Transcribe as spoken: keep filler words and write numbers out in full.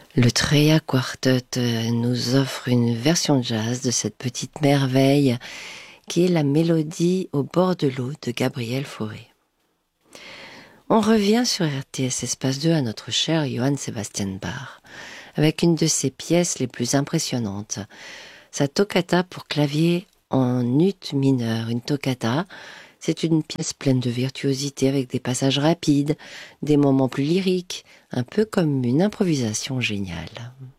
Le Treya Quartet nous offre une version jazz de cette petite merveille qui est la mélodie au bord de l'eau de Gabriel Fauré. On revient sur R T S Espace deux à notre cher Johann Sebastian Bach, avec une de ses pièces les plus impressionnantes, sa toccata pour clavier en ut mineur. Une toccata, c'est une pièce pleine de virtuosité avec des passages rapides, des moments plus lyriques, un peu comme une improvisation géniale.